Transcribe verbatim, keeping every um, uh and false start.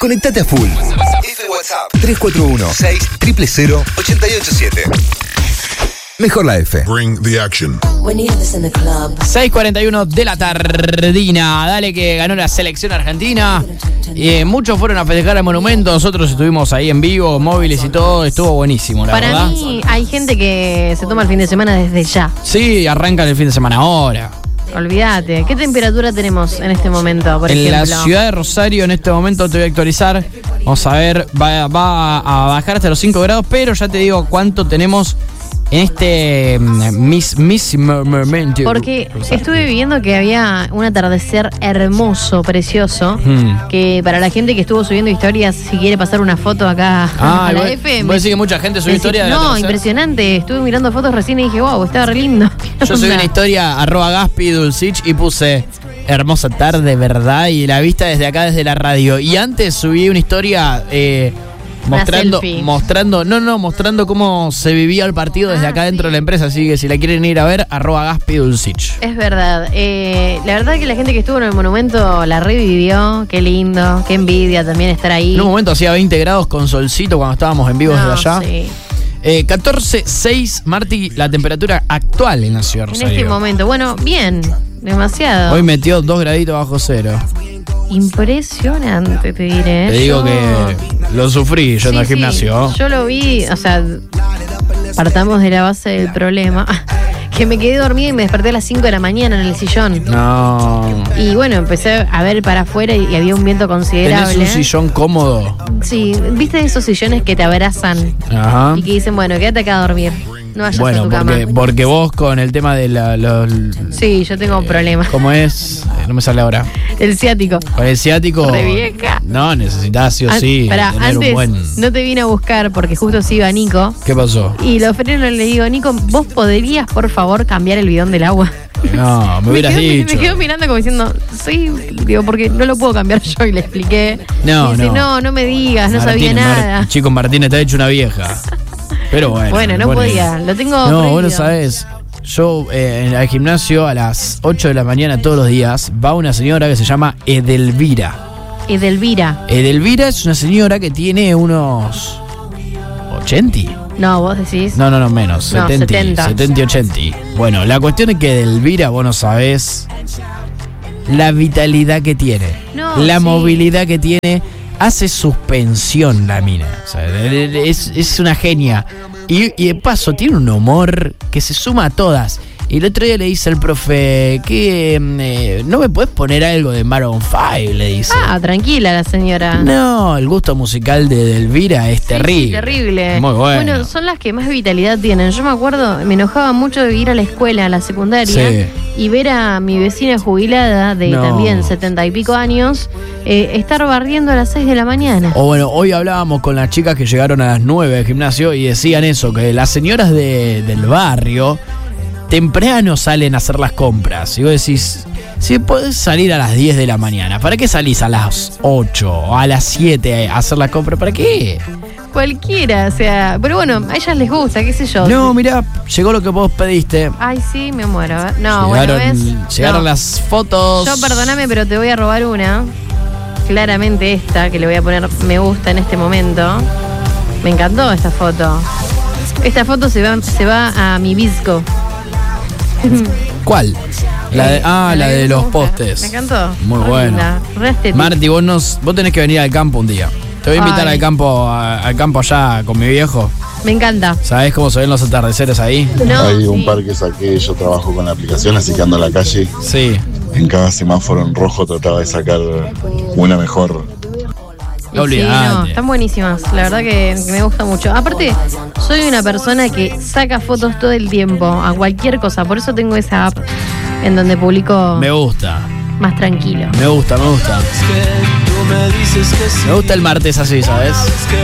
Conectate a full. Este WhatsApp tres cuatro uno, seis cero cero cero, ocho ocho siete. Mejor la F. Bring the action. seis cuarenta y uno de la tardina. Dale que ganó la selección argentina. Eh, muchos fueron a festejar al monumento. Nosotros estuvimos ahí en vivo, móviles y todo. Estuvo buenísimo, la Para verdad. Para mí hay gente que se toma el fin de semana desde ya. Sí, arrancan el fin de semana ahora. Olvídate. ¿Qué temperatura tenemos en este momento, por en ejemplo? En la ciudad de Rosario en este momento te voy a actualizar. Vamos a ver, va, va a bajar hasta los cinco grados, pero ya te digo cuánto tenemos en este Miss Miss momento. Porque estuve viendo que había un atardecer hermoso, precioso, hmm. que para la gente que estuvo subiendo historias, si quiere pasar una foto acá ah, a la vos, F. ¿Vos decís que mucha gente subió historias? No, impresionante. Estuve mirando fotos recién y dije, wow, estaba re lindo. Yo subí una historia, arroba Gaspi Dulcich, y puse hermosa tarde, ¿verdad? Y la vista desde acá, desde la radio. Y antes subí una historia... Eh, Mostrando, mostrando, no, no, mostrando cómo se vivía el partido desde ah, acá dentro sí. de la empresa, así que si la quieren ir a ver, arroba Gaspi Dulcich. Es verdad, eh, la verdad que la gente que estuvo en el monumento la revivió, qué lindo, qué envidia también estar ahí. En un momento hacía veinte grados con solcito cuando estábamos en vivo no, desde allá. Sí. Eh, catorce seis, Marti, la temperatura actual en la ciudad de Rosario. En este momento, bueno, bien, demasiado. Hoy metió dos graditos bajo cero. Impresionante, te diré. Te digo yo... que lo sufrí yo sí, en el gimnasio. Sí, yo lo vi, o sea, partamos de la base del problema. Que me quedé dormida y me desperté a las cinco de la mañana en el sillón. No. Y bueno, empecé a ver para afuera y había un viento considerable. ¿Tenés un sillón cómodo? Sí, ¿viste esos sillones que te abrazan? Ajá. Y que dicen, bueno, quédate acá a dormir. No vayas bueno, a tu porque, cama. porque vos con el tema de la, los... Sí, yo tengo eh, problemas. ¿Cómo es? No me sale ahora. El ciático. Con el ciático... Re vieja. No, necesitas sí o An- sí pará, tener antes un buen... no te vine a buscar porque justo se iba Nico. ¿Qué pasó? Y lo freno y le digo, Nico, ¿vos podrías, por favor, cambiar el bidón del agua? No, me hubieras me quedo, dicho. Me quedo mirando como diciendo, sí, digo, porque no lo puedo cambiar yo y le expliqué. No, y dice, no. no, no me digas, no Martín, sabía nada. Mar- Chico Martín está hecho una vieja. Pero bueno. Bueno, no bueno. podía, lo tengo No, prohibido. bueno, sabes, yo eh, en el gimnasio a las ocho de la mañana todos los días va una señora que se llama Edelvira. Edelvira. Edelvira es una señora que tiene unos ochenta. No, vos decís. No, no, no, menos. No, setenta, setenta. setenta y ochenta. Bueno, la cuestión es que Edelvira, vos no sabés la vitalidad que tiene. No, la sí. movilidad que tiene. Hace suspensión la mina. O sea, es, es una genia. Y, y de paso tiene un humor que se suma a todas. Y el otro día le dice al profe que eh, no me puedes poner algo de Maroon cinco, le dice. Ah, tranquila la señora. No, el gusto musical de, de Elvira es Sí, terrible. sí, terrible. Muy bueno. Bueno, son las que más vitalidad tienen. Yo me acuerdo, me enojaba mucho de ir a la escuela, a la secundaria, Sí. y ver a mi vecina jubilada de No. también setenta y pico años eh, estar barriendo a las seis de la mañana. O bueno, hoy hablábamos con las chicas que llegaron a las nueve del gimnasio y decían eso, que las señoras de, del barrio temprano salen a hacer las compras. Y vos decís, si podés salir a las diez de la mañana, ¿para qué salís a las ocho o a las siete a hacer las compras? ¿Para qué? Cualquiera, o sea, pero bueno, a ellas les gusta, qué sé yo. No, mirá, llegó lo que vos pediste. Ay, sí, me muero. ¿eh? No, llegaron bueno, ¿ves? llegaron No. las fotos. Yo, perdóname, pero te voy a robar una. Claramente esta, que le voy a poner me gusta en este momento. Me encantó esta foto. Esta foto se va, se va a mi visco. ¿Cuál? La de, ah, Eh, la de me los gusta. postes. Me encantó. Muy Re bueno. linda, re estética. Marti, vos, nos, vos tenés que venir al campo un día. Te voy a invitar Ay. al campo a- al campo allá con mi viejo. Me encanta. ¿Sabés cómo se ven los atardeceres ahí? No, Hay un sí. par que saqué, yo trabajo con la aplicación, así que ando a la calle. Sí. En cada semáforo en rojo trataba de sacar una mejor. Y sí, Olvidate. no, están buenísimas. La verdad que, que me gusta mucho. Aparte, soy una persona que saca fotos todo el tiempo, a cualquier cosa. Por eso tengo esa app en donde publico Me gusta. más tranquilo. Me gusta, me gusta. Me gusta el martes así, ¿sabes?